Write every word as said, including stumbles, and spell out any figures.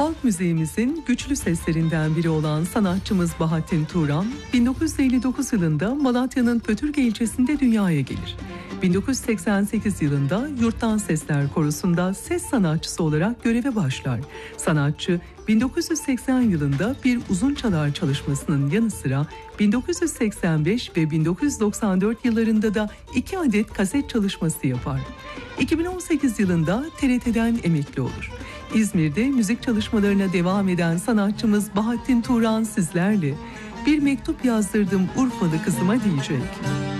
Halk müziğimizin güçlü seslerinden biri olan sanatçımız Bahattin Turan, bin dokuz yüz elli dokuz yılında Malatya'nın Pötürge ilçesinde dünyaya gelir. bin dokuz yüz seksen sekiz yılında Yurttan Sesler Korosu'nda ses sanatçısı olarak göreve başlar. Sanatçı, bin dokuz yüz seksen yılında bir uzun çalar çalışmasının yanı sıra bin dokuz yüz seksen beş ve bin dokuz yüz doksan dört yıllarında da iki adet kaset çalışması yapar. iki bin on sekiz yılında T R T'den emekli olur. İzmir'de müzik çalışmalarına devam eden sanatçımız Bahattin Turan sizlerle "Bir mektup yazdırdım Urfalı kızıma" diyecek.